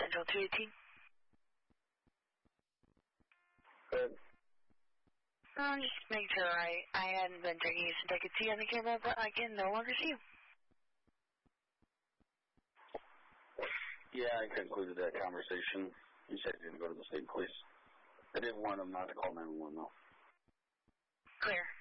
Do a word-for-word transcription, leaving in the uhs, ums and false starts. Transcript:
Central two eighteen. Good. Um, just make sure I, I hadn't been drinking since I could see on the camera, but I can no longer see you. Yeah, I concluded that conversation. You said you're going to go to the state police. I did warn them not to call nine one one, though. Clear.